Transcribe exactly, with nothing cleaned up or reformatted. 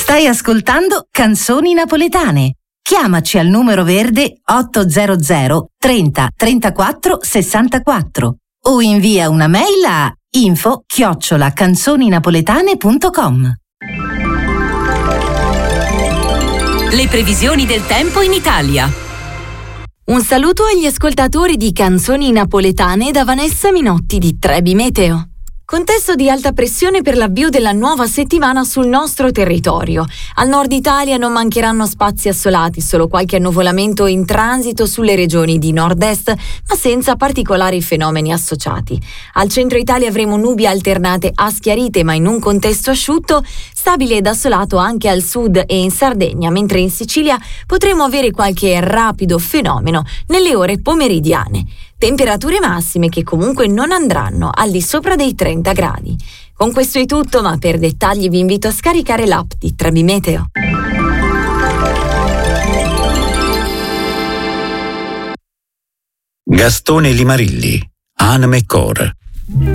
Stai ascoltando Canzoni Napoletane. Chiamaci al numero verde ottocento trenta trentaquattro sessantaquattro o invia una mail a info chiocciola canzoninapoletane punto com. Le previsioni del tempo in Italia. Un saluto agli ascoltatori di Canzoni Napoletane da Vanessa Minotti di Trebi Meteo. Contesto di alta pressione per l'avvio della nuova settimana sul nostro territorio. Al nord Italia non mancheranno spazi assolati, solo qualche annuvolamento in transito sulle regioni di nord-est, ma senza particolari fenomeni associati. Al centro Italia avremo nubi alternate a schiarite, ma in un contesto asciutto, stabile ed assolato anche al sud e in Sardegna, mentre in Sicilia potremo avere qualche rapido fenomeno nelle ore pomeridiane. Temperature massime che comunque non andranno al di sopra dei trenta gradi. Con questo è tutto, ma per dettagli vi invito a scaricare l'app di Trebi Meteo. Gastone Limarilli, Anime Core.